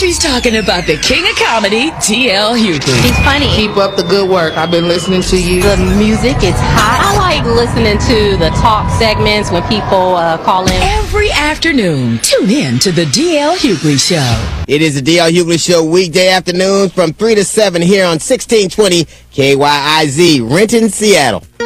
She's talking about the king of comedy, D.L. Hughley. He's funny. Keep up the good work. I've been listening to you. The music is hot. I like listening to the talk segments when people call in. Every afternoon, tune in to the D.L. Hughley Show. It is the D.L. Hughley Show weekday afternoons from 3 to 7 here on 1620 KYIZ, Renton, Seattle.